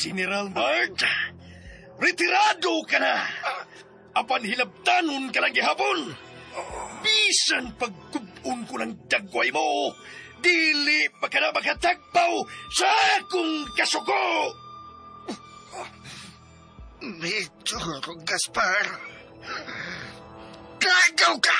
General Mart, retirado ka na. Apan hilabtanon ka lang gihapon. Bisan pagkubun ko ng dagway mo, dili pa ka na makatagpaw sa akong kasuko. Medyo, Gaspar. Gagaw ka!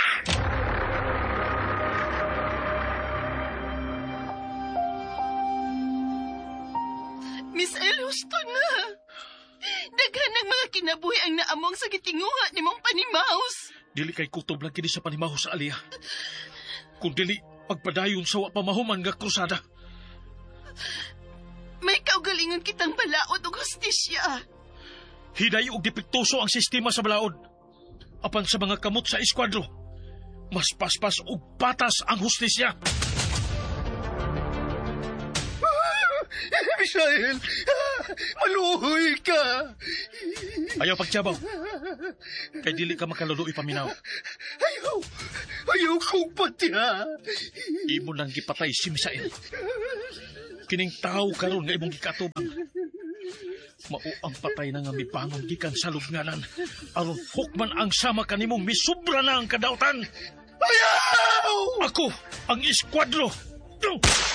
Miss El, husto na. Daghan ng mga kinabuhi ang naamong sa gitinguha ni mong panimahos. Dili kay kutob lang kini sa panimahos sa Alia. Kung dili, pagpadayon sa pamahuman nga krusada. May kaugalingon kitang balaod o hustisya. Hiday og dipektuso ang sistema sa balaod. Apan sa mga kamot sa eskwadro, mas paspas og patas ang hustisya. Misael, maluhoy ka. Ayaw pagtiyabaw. Kay dili ka makaluluoy paminaw. Ayaw kong patya. Imo lang gipatay si Misael. Kining tao karon nga imong gikatubang. Mao ang patay na nga mibangon gikan sa lubnganan. Aron hukman ang sama kanimong misubra na ang kadautan. Ayaw! Ako ang eskwadro.